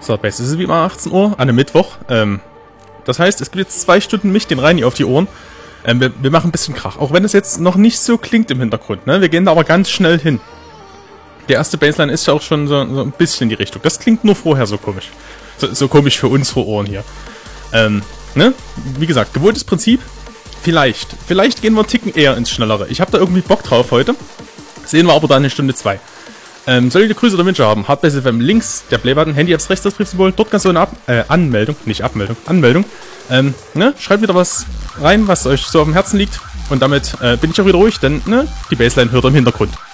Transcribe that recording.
So, Base, es ist wie immer 18 Uhr an einem Mittwoch. Das heißt, es gibt jetzt 2 Stunden mich, den Reini auf die Ohren. Wir machen ein bisschen Krach, auch wenn es jetzt noch nicht so klingt im Hintergrund, ne? Wir gehen da aber ganz schnell hin. Der erste Baseline ist ja auch schon so ein bisschen in die Richtung. Das klingt nur vorher so komisch. So komisch für unsere Ohren hier. Ne? Wie gesagt, gewohntes Prinzip. Vielleicht gehen wir einen Ticken eher ins Schnellere. Ich habe da irgendwie Bock drauf heute. Sehen wir aber dann in Stunde 2. Solltet ihr Grüße oder Wünsche haben, Hardbase FM links, der Playbutton, Handy-Apps rechts, das Briefsymbol. Dort kannst du eine Anmeldung, nicht Abmeldung, Anmeldung. Ne? Schreibt wieder was rein, was euch so auf dem Herzen liegt. Und damit bin ich auch wieder ruhig, denn ne? Die Baseline hört ihr im Hintergrund.